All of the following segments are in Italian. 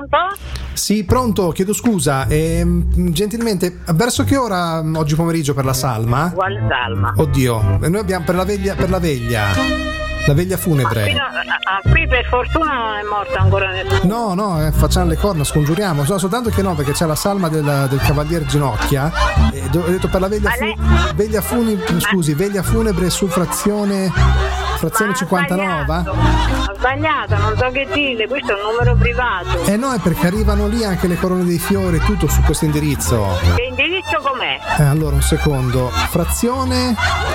Pronto? Sì, pronto, chiedo scusa. Gentilmente, verso che ora oggi pomeriggio per la salma? Quale salma? Oddio, noi abbiamo per la veglia. La veglia funebre. Qui per fortuna non è morto ancora nessuno. No, facciamo le corna, scongiuriamo. Soltanto che no, perché c'è la salma del Cavalier Ginocchia. Ho detto per la veglia veglia funebre su frazione 59. Ho sbagliato, non so che dirle, questo è un numero privato. No, è perché arrivano lì anche le corone dei fiori e tutto su questo indirizzo. Che indirizzo com'è? Allora, un secondo. Frazione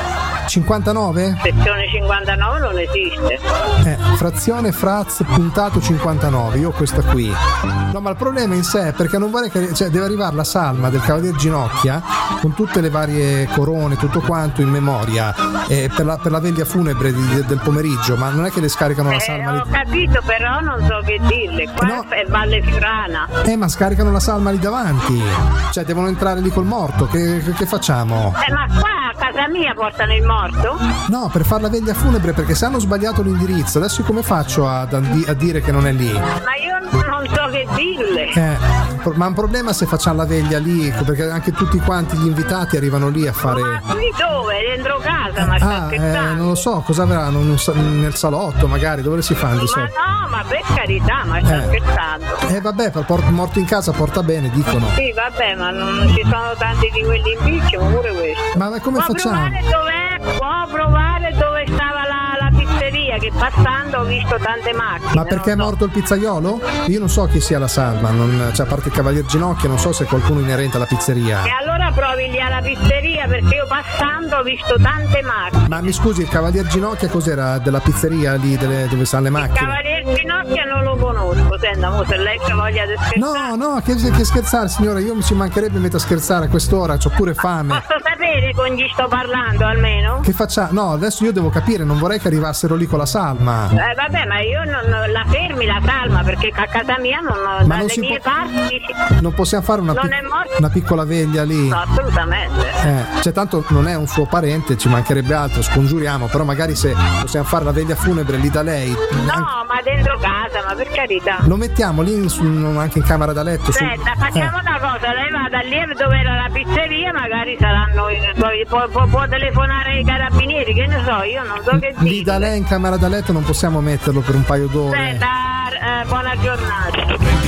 59? Sezione 59 non esiste. Frazione Fraz puntato 59, io ho questa qui. No, ma il problema in sé è perché non vorrei che, deve arrivare la salma del Cavalier Ginocchia con tutte le varie corone, tutto quanto in memoria, per la veglia funebre del pomeriggio, ma non è che le scaricano la salma ho capito, però non so che dirle. Qua è Valle Fiorana. Ma scaricano la salma lì davanti, devono entrare lì col morto, che facciamo? Ma qua a casa mia portano il morto? No, per far la veglia funebre, perché se hanno sbagliato l'indirizzo, adesso come faccio a dire che non è lì? Ma io non so che dirle. Ma un problema se facciamo la veglia lì, perché anche tutti quanti gli invitati arrivano lì a fare. Ma qui dove? Dentro casa? Ma sta scherzando? Non lo so, cosa avranno? Nel salotto magari, dove si fanno di solito? Ma no, ma per carità, ma sta scherzando. Vabbè, morto in casa porta bene, dicono. Sì, vabbè, ma non ci sono tanti di quelli in piccio, pure questo. Ma come facciamo? Può provare dove stava la pizzeria, che passando ho visto tante macchine. Ma perché è morto il pizzaiolo? Io non so chi sia la salma, a parte il Cavalier Ginocchia, non so se qualcuno inerente alla pizzeria. E allora provi lì alla pizzeria, perché io passando ho visto tante macchine. Ma mi scusi, il Cavalier Ginocchia cos'era? Della pizzeria lì dove stanno le macchine? Il Cavalier Ginocchia non lo conosco, senta, se lei ha voglia di scherzare. No, che scherzare, signora, io mi ci mancherebbe mettere a scherzare a quest'ora, c'ho pure fame. Posso sapere con chi sto parlando almeno? Che faccia? No, adesso io devo capire, non vorrei che arrivassero lì con la salma. Vabbè, ma io non la fermi la salma, perché a casa mia dalle mie parti non possiamo fare una piccola veglia lì. No, assolutamente. Tanto non è un suo parente, ci mancherebbe altro, scongiuriamo, però magari se possiamo fare la veglia funebre lì da lei. No, ma dentro casa, ma per carità. Lo mettiamo lì anche in camera da letto. Senta, facciamo una cosa, lei vada lì dove era la pizzeria, magari saranno, può telefonare ai carabinieri, che ne so, io non so che dire. Lì da lei in camera da letto non possiamo metterlo per un paio d'ore. Senta, buona giornata.